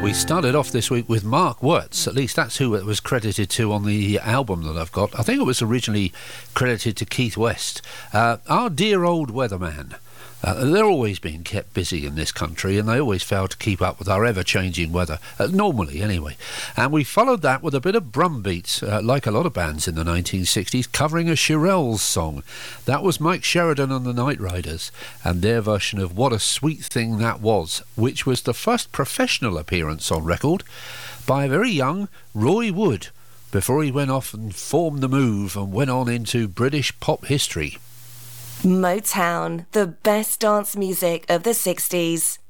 We started off this week with Mark Wirtz. At least that's who it was credited to on the album that I've got. I think it was originally credited to Keith West. Our dear old weatherman. They're always being kept busy in this country, and they always fail to keep up with our ever-changing weather, normally anyway. And we followed that with a bit of drum beats, like a lot of bands in the 1960s, covering a Shirelles song. That was Mike Sheridan and the Night Riders, and their version of What a Sweet Thing That Was, which was the first professional appearance on record by a very young Roy Wood, before he went off and formed the Move and went on into British pop history. Motown, the best dance music of the 60s.